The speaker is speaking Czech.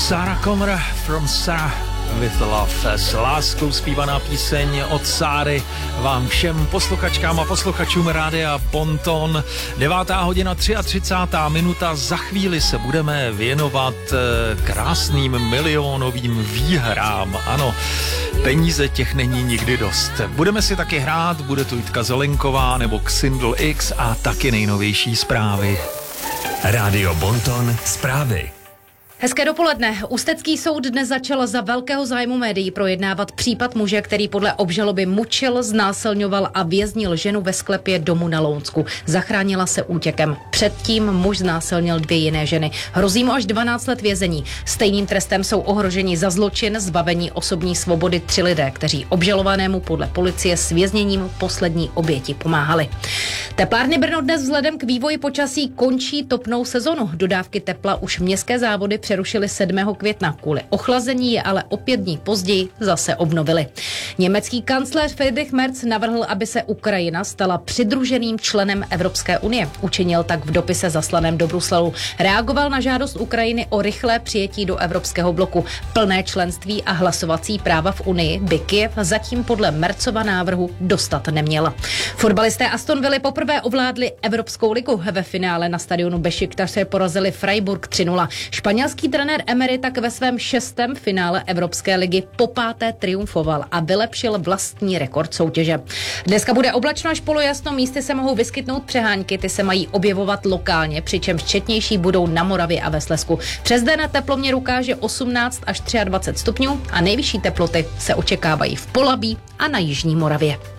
Sarah Connor from Sarah with Love. S láskou zpívaná píseň od Sáry vám všem posluchačkám a posluchačům Rádia Bonton. 9:33 Za chvíli se budeme věnovat krásným milionovým výhrám. Ano, peníze těch není nikdy dost. Budeme si taky hrát, bude tu Jitka Zelenková nebo Xindl X a taky nejnovější zprávy. Rádio Bonton zprávy. Hezké dopoledne. Ústecký soud dnes začal za velkého zájmu médií projednávat případ muže, který podle obžaloby mučil, znásilňoval a věznil ženu ve sklepě domu na Lounsku. Zachránila se útěkem. Předtím muž znásilnil 2 jiné ženy. Hrozí mu až 12 let vězení. Stejným trestem jsou ohroženi za zločin zbavení osobní svobody 3 lidé, kteří obžalovanému podle policie s vězněním poslední oběti pomáhali. Teplárny Brno dnes vzhledem k vývoji počasí končí topnou sezonu. Dodávky tepla už městské závody přerušili 7. května. Kvůli ochlazení je ale o 5 dní později zase obnovili. Německý kancléř Friedrich Merz navrhl, aby se Ukrajina stala přidruženým členem Evropské unie. Učinil tak v dopise zaslaném do Bruselu. Reagoval na žádost Ukrajiny o rychlé přijetí do evropského bloku. Plné členství a hlasovací práva v unii by Kyjev zatím podle Merzova návrhu dostat neměla. Fotbalisté Aston Villa poprvé ovládli Evropskou ligu. Ve finále na stadionu Bešiktaše porazili Freiburg 3-0. Španělský trenér Emery tak ve svém 6. finále Evropské ligy po 5. triumfoval a vylepšil vlastní rekord soutěže. Dneska bude oblačno až polojasno, místy se mohou vyskytnout přehánky, ty se mají objevovat lokálně, přičemž četnější budou na Moravě a ve Slezsku. Přes den teploměr ukáže 18 až 23 stupňů a nejvyšší teploty se očekávají v Polabí a na jižní Moravě.